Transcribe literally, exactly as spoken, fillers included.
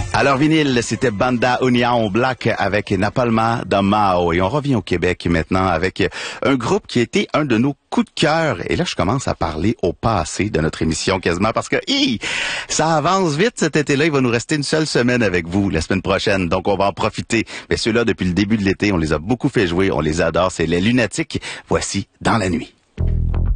Alors vinyle, c'était Banda Union Black avec Napalma da Mao. Et on revient au Québec maintenant avec un groupe qui a été un de nos coups de cœur. Et là, je commence à parler au passé de notre émission quasiment parce que hi, ça avance vite cet été-là. Il va nous rester une seule semaine avec vous la semaine prochaine. Donc, on va en profiter. Mais ceux-là, depuis le début de l'été, on les a beaucoup fait jouer. On les adore. C'est les Lunatiques. Voici Dans la nuit.